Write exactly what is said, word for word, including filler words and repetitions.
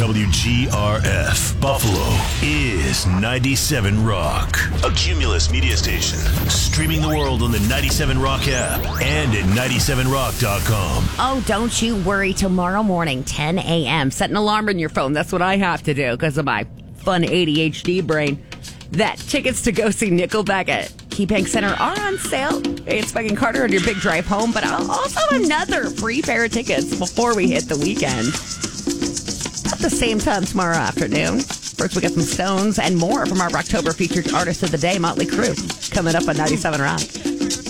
W G R F Buffalo is ninety-seven Rock, a Cumulus media station. Streaming the world on the ninety-seven Rock app and at ninety-seven rock dot com. Oh, don't you worry. Tomorrow morning, ten a.m. Set an alarm in your phone. That's what I have to do because of my fun A D H D brain. That tickets to go see Nickelback at KeyBank Center are on sale. It's Megan Carter on your big drive home, but also another free pair of tickets before we hit the weekend. At the same time tomorrow afternoon. First, we got some Stones and more from our Rocktober featured artist of the day, Motley Crue, coming up on ninety-seven Rock.